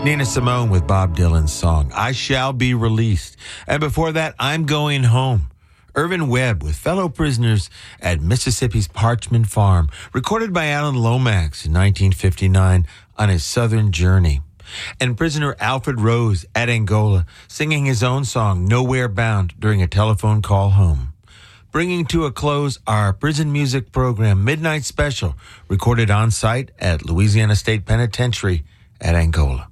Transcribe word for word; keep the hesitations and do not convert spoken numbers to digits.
Nina Simone with Bob Dylan's song, I Shall Be Released. And before that, I'm Going Home. Irvin Webb with fellow prisoners at Mississippi's Parchman Farm, recorded by Alan Lomax in nineteen fifty-nine on his southern journey. And prisoner Alfred Rose at Angola, singing his own song, Nowhere Bound, during a telephone call home. Bringing to a close our prison music program, Midnight Special, recorded on site at Louisiana State Penitentiary at Angola.